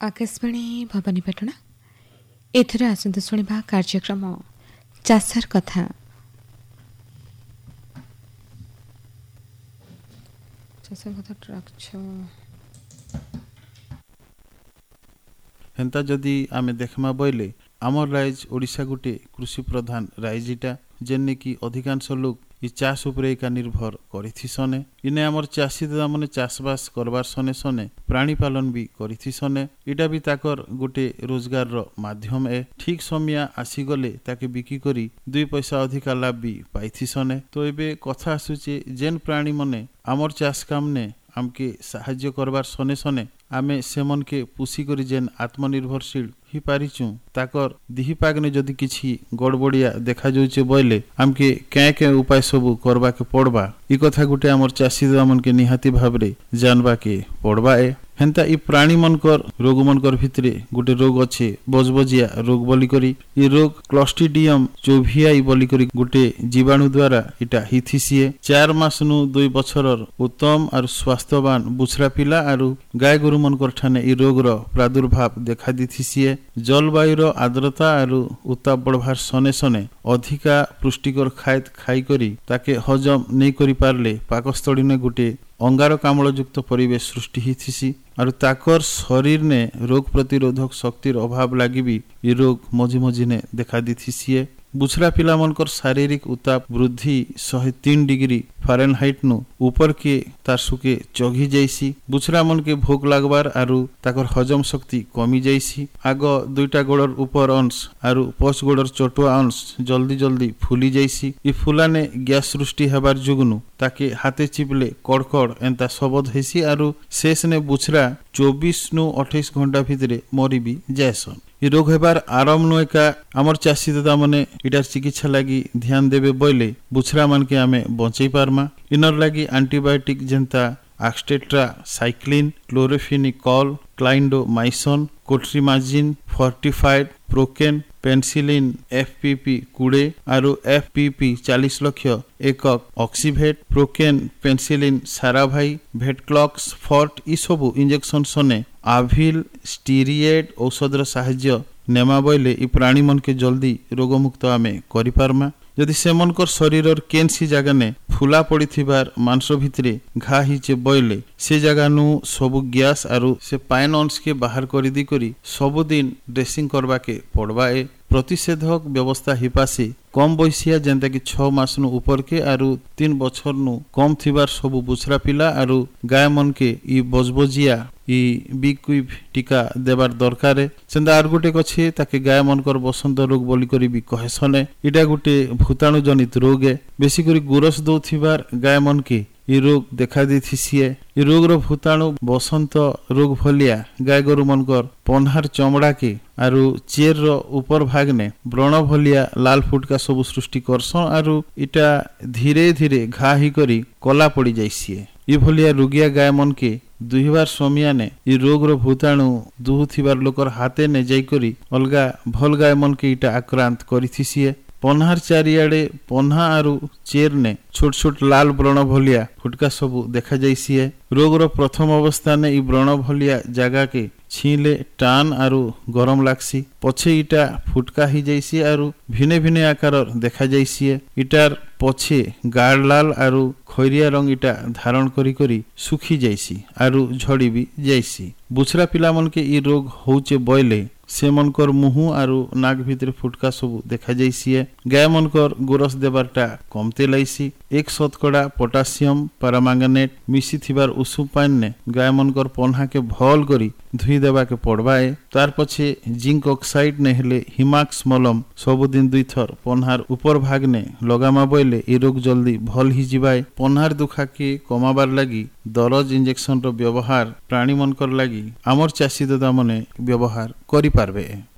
आकाशवाणी भवानीपाटना एथर आसतु शुणा कार्यक्रम चाषर कथा। हेन्ता जदि आमे देखमा बोले आमर राइज ओडिशा गुटे कृषि प्रधान राइजिटा जेने कि अधिकांश लोग इ चाष उपरे एका निर्भर करिथिसने। इने आमर चाषी दादा माने चाषबास करबार सने सने प्राणी पालन भी करिथिसने। इटा भी ताकर गोटे रोजगार रो माध्यम ए। ठीक समिया आसी गले ताके बिकी करी 2 पैसा अधिका लाभ भी पाइथिसने। तो एबे कथा आसुचे जेन प्राणी मने आमर चाष काम ने आमके साहाय्य करबार सने सने आमे सेमन के पुसी करी जेन आत्मनिर्भरशील ही पारिचु ताकर दिही पागने जदि किछि गड़बड़िया देखा जाउचे बोले आमके क्या उपाय सबू करबा के पड़बा। इ कथा गुटे आमर चाषी दादा मन के निहाती भाबरे जानबा के पड़बा ए। हेन्ता इ प्राणी मनकर रोग मनकर भितरे गुटे रोग अच्छे बजबजिया रोग बोली करी। इ रोग क्लस्ट्रीडियम चोभियाई बोली करी गुटे जीवाणु द्वारा इटा हिथिसिए। 4 मास नु 2 बछरर उत्तम और स्वास्थ्यवान बुछरा पिला और गाय गोरु मनकर ठाने इ रोग रो प्रादुर्भाव देखा दिथिसिए। जलवायु रो आर्द्रता और उत्ताप बढ़वार सने सने अधिका पुष्टिकर खाद्य खाई करी ताके हजम नहीं करी पारले पाकस्थली ने गुटे अंगारकाम्ल युक्त परिवेश सृष्टि हिथिसी और ताकर शरीर ने रोग प्रतिरोधक शक्तिर अभाव लगी भी ये रोग मझी मझी ने देखा दिथिसिए। बुछरा पिला मनकर शारीरिक उत्ताप वृद्धि 103 डिग्री फारेनहाइट नु ऊपर के तार सुके चघी जाइसी। बुछरा मन के भोग लागबार आरु ताकर हजम शक्ति कमी जाइसी। आग 2टा गोड़र ऊपर अंश आरु पछ गोड़र चटुआ अंश जल्दी जल्दी फुली जाइसी। इ फुलाने गैस सृष्टि हेबार जुगनु ताके हाथे चिपले कड़कड़ एंता शब्द हेसी आरु शेष ने बुछरा 24 नु 28 घंटा भितरे मरी भी जायसन। इ रोग हेबार आरंभ नु एका आमर चाषी दादा मने इटार चिकित्सा लगी ध्यान देबे बोले बुछरा मन के आमे बंचई पारमा। इनर लगी antibiotic जेंता आक्सटेट्रा cyclin क्लोरोफिनिकॉल क्लाइंडोमाइसिन कोट्रिमाजिन fortified procaine penicillin FPP 20 और एफपीपी 40 लक्ष एकक ऑक्सीभेट प्रोकेन पेनिसिलिन साराभाई भेटक्लॉक्स फोर्ट इ सबु इंजेक्शन सने आभिल स्टीरिएड औषधर साहाय्य नेमा बोले इ प्राणी मन के जल्दी रोगमुक्त आमे करि पारमा। यदि सेमनकर शरीरर केनसी जगह ने फुला पड़ी थिबार मांस भितरे घा हिचे बोले से जगह नु सबु गैस आरु से पाइन अंश के बाहर करी दी करी सबुदिन ड्रेसिंग करबा के पड़बा ए। प्रतिषेधक व्यवस्था हिपासी कम बयसिया जेंता कि 6 मास नु ऊपर के आरु 3 बछर नु कम थिबार सबु बुछरा पिला आरु गाय मन के इ बजबजिया इ बिक्विव टीका देबार दरकार है। सेंदा आर गुटे कछे ताके गाय मनकर बसंत रोग बोली करी भी कहेसने। इटा गुटे भूताणु जनित रोग है। बेसी करी गुरस दो थिबार गाय मन के इ रोग देखा दिथिसिए। इ रोग रो भूताणु बसंत रोग भलिया गाय गोरु मनकर पन्हार चमड़ा के आरु चेर रो ऊपर भाग ने व्रण भलिया लाल फुटका सब सृष्टि करसन आरु इटा धीरे धीरे घा ही करी कला पड़ी जाइसिए। इ भलिया रोगिया गाय मन के दुहिबार समिया ने इ रोग रो भूताणु दुहु थिबार लोकर हाथे ने जाई करी अलगा भल गाय मन के इटा आक्रांत करिथिसिए। पन्हार चारियाड़े पन्हा आरु चेर ने छोट छोट लाल व्रण भलिया फुटका सबु देखा जाइसिए। रोग रो प्रथम अवस्था ने इ व्रण भलिया जगह के छीले टान आरु गरम लागसी पछे इटा फुटका ही जाइसी आरु भिने भिने आकार देखा जाइसिए। इटार पछे गाढ़ लाल आरु खैरिया रंग इटा धारण करी करी सुखी जाइसी आरु झड़ी भी जाइसी। बुछरा पिला मन के इ रोग होचे बोले से मनकर मुहु आरु नाक भितर फुटका सब देखा जाइसिए। गाय मनकर गोरस देबारटा कमते लाइसी। 1% पोटासियम पारामांगनेट मिसी थिबार उषु पाइन ने गाय मनकर पन्हा के भल करी धुई देबा के पड़बा ए। तार पछे जिंक ऑक्साइड ने हेले हिमाक्स मलम सबुदिन 2 थर पन्हार ऊपर भाग ने लगामा बोले इ रोग जल्दी भल ही जिबाए। पन्हार दुखा के कमाबार लगी दरज इंजेक्शन रो व्यवहार प्राणी मनकर लगी आमर चाषी दादा मने व्यवहार करि पारबे।